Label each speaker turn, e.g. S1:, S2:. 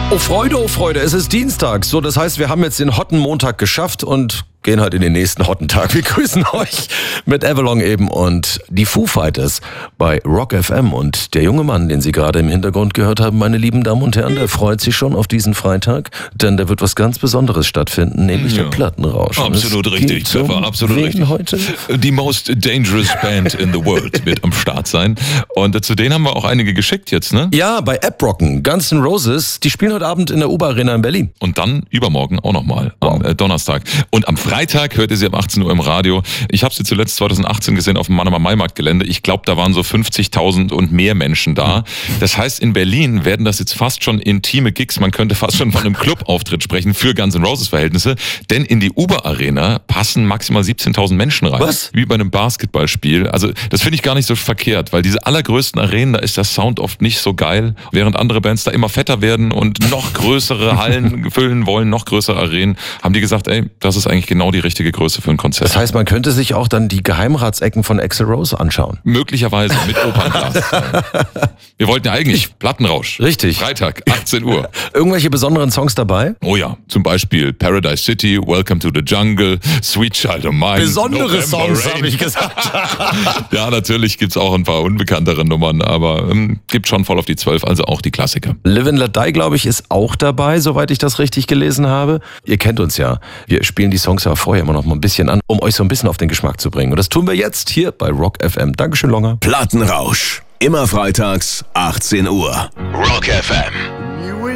S1: Oh Freude, es ist Dienstag. So, das heißt, wir haben jetzt den hotten Montag geschafft und gehen halt in den nächsten hotten Tag. Wir grüßen euch mit Avalon eben und die Foo Fighters bei Rock FM. Und der junge Mann, den Sie gerade im Hintergrund gehört haben, meine lieben Damen und Herren, der freut sich schon auf diesen Freitag, denn da wird was ganz Besonderes stattfinden, nämlich der Plattenrausch.
S2: Absolut richtig, Trevor, absolut richtig.
S1: Heute?
S2: Die Most Dangerous Band in the World wird am Start sein. Und zu denen haben wir auch einige geschickt jetzt, ne?
S1: Ja, bei App-Rocken, Guns N' Roses, die spielen heute Abend in der U-Bahn Arena in Berlin.
S2: Und dann übermorgen auch nochmal, am Donnerstag. Und am Freitag hört ihr sie ab 18 Uhr im Radio. Ich habe sie zuletzt 2018 gesehen auf dem Mannheimer Maimarktgelände. Ich glaube, da waren so 50.000 und mehr Menschen da. Das heißt, in Berlin werden das jetzt fast schon intime Gigs. Man könnte fast schon von einem Clubauftritt sprechen für Guns N' Roses Verhältnisse. Denn in die U-Bahn Arena passen maximal 17.000 Menschen rein.
S1: Was?
S2: Wie bei einem Basketballspiel. Also das finde ich gar nicht so verkehrt, weil diese allergrößten Arenen, da ist der Sound oft nicht so geil, während andere Bands da immer fetter werden und noch größere Hallen füllen wollen, noch größere Arenen, haben die gesagt, ey, das ist eigentlich genau die richtige Größe für ein Konzert.
S1: Das heißt, man könnte sich auch dann die Geheimratsecken von Axl Rose anschauen.
S2: Möglicherweise mit Opernglas. Wir wollten ja eigentlich Plattenrausch.
S1: Richtig.
S2: Freitag, 18 Uhr.
S1: Irgendwelche besonderen Songs dabei?
S2: Oh ja, zum Beispiel Paradise City, Welcome to the Jungle, Sweet Child of Mine.
S1: Besondere
S2: November
S1: Songs,
S2: Rain.
S1: habe ich gesagt.
S2: Ja, natürlich gibt's auch ein paar unbekanntere Nummern, aber gibt schon voll auf die 12, also auch die Klassiker.
S1: Live and Let Die, glaube ich, ist auch dabei, soweit ich das richtig gelesen habe. Ihr kennt uns ja. Wir spielen die Songs ja vorher immer noch mal ein bisschen an, um euch so ein bisschen auf den Geschmack zu bringen. Und das tun wir jetzt hier bei Rock FM. Dankeschön, Longer.
S3: Plattenrausch. Immer freitags, 18 Uhr. Rock FM.